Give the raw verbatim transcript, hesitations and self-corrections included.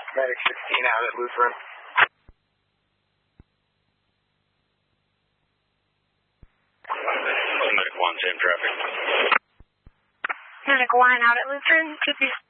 Medic sixteen out at Lutheran. Medic one, same traffic. Medic one out at Lutheran, two three.